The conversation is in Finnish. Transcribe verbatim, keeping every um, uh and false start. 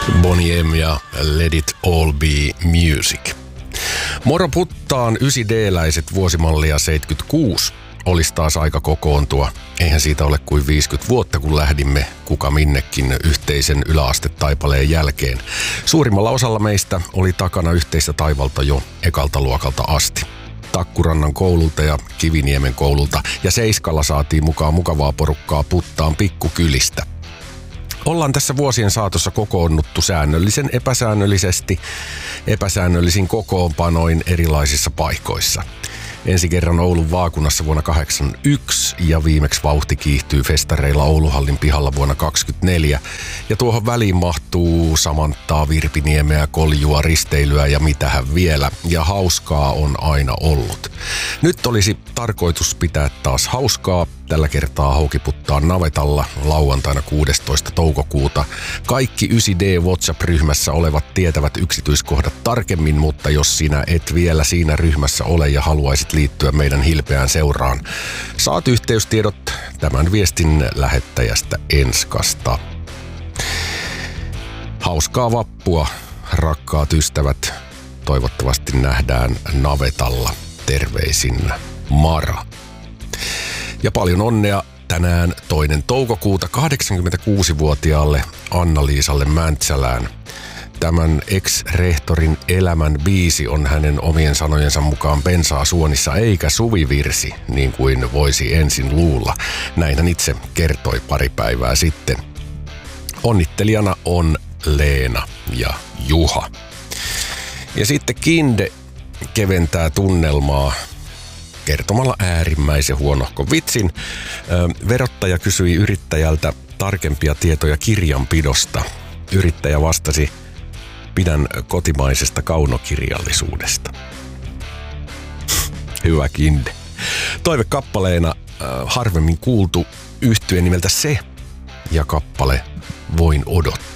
Boney M ja Let It All Be Music. Moro puttaan yhdeksän D-läiset vuosimallia seitsemänkymmentäkuusi. Olisi taas aika kokoontua. Eihän siitä ole kuin viisikymmentä vuotta, kun lähdimme kuka minnekin yhteisen yläastetaipaleen jälkeen. Suurimmalla osalla meistä oli takana yhteistä taivalta jo ekalta luokalta asti. Takkurannan koululta ja Kiviniemen koululta ja Seiskalla saatiin mukaan mukavaa porukkaa puttaan pikkukylistä. Ollaan tässä vuosien saatossa kokoonnuttu säännöllisen epäsäännöllisesti, epäsäännöllisin kokoonpanoin erilaisissa paikoissa. Ensi kerran Oulun vaakunassa vuonna kahdeksankymmentäyksi ja viimeksi vauhti kiihtyy festareilla Ouluhallin pihalla vuonna kaksikymmentäneljä. Ja tuohon väliin mahtuu Samanttaa, Virpiniemeä, Koljua, risteilyä ja mitähän vielä. Ja hauskaa on aina ollut. Nyt olisi tarkoitus pitää taas hauskaa. Tällä kertaa Houkiputtaa navetalla lauantaina kuudestoista toukokuuta. Kaikki yhdeksän D WhatsApp-ryhmässä olevat tietävät yksityiskohdat tarkemmin, mutta jos sinä et vielä siinä ryhmässä ole ja haluaisit liittyä meidän hilpeään seuraan, saat yhteystiedot tämän viestin lähettäjästä Enskasta. Hauskaa vappua, rakkaat ystävät. Toivottavasti nähdään navetalla. Terveisin Mara. Ja paljon onnea tänään toinen toukokuuta kahdeksankymmentäkuusivuotiaalle Anna-Liisalle Mäntsälään. Tämän ex-rehtorin elämän biisi on hänen omien sanojensa mukaan bensaa suonissa eikä suvivirsi, niin kuin voisi ensin luulla. Näin hän itse kertoi pari päivää sitten. Onnittelijana on Leena ja Juha. Ja sitten Kinde keventää tunnelmaa kertomalla äärimmäisen huonohkon vitsin. Verottaja kysyi yrittäjältä tarkempia tietoja kirjanpidosta. Yrittäjä vastasi, pidän kotimaisesta kaunokirjallisuudesta. Hyvä Kinde. Toivekappaleena harvemmin kuultu yhtye nimeltä Se ja kappale Voin odottaa.